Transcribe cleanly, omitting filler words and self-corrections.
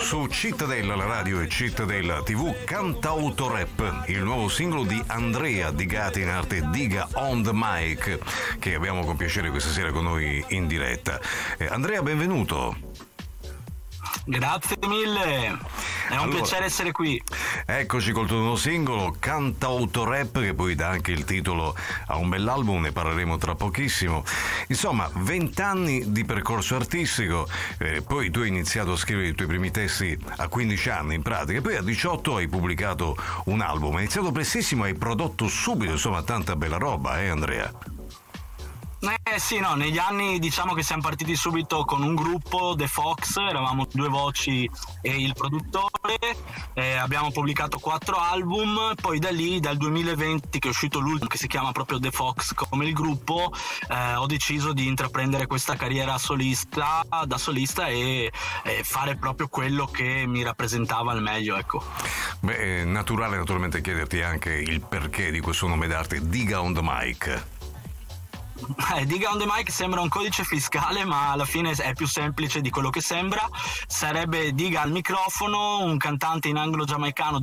su Cittadella la radio e Cittadella TV, Cantautorap, il nuovo singolo di Andrea Digati, in arte Diga on the Mic, che abbiamo con piacere questa sera con noi in diretta. Andrea, benvenuto. Grazie mille, è un piacere essere qui. Eccoci col tuo nuovo singolo Cantautorap, che poi dà anche il titolo a un bell'album, ne parleremo tra pochissimo. Insomma, 20 anni di percorso artistico, poi tu hai iniziato a scrivere i tuoi primi testi a 15 anni in pratica, e poi a 18 hai pubblicato un album, hai iniziato prestissimo, hai prodotto subito, insomma, tanta bella roba, Andrea? Sì, no, negli anni diciamo che siamo partiti subito con un gruppo, The Fox, eravamo 2 voci e il produttore, abbiamo pubblicato 4 album, poi da lì, dal 2020 che è uscito l'ultimo, che si chiama proprio The Fox come il gruppo, ho deciso di intraprendere questa carriera da solista e fare proprio quello che mi rappresentava al meglio, ecco. Beh, è naturale naturalmente chiederti anche il perché di questo nome d'arte, Diga on the Mic. Diga on the Mic sembra un codice fiscale, ma alla fine è più semplice di quello che sembra. Sarebbe Diga al microfono, un cantante in anglo-giamaicano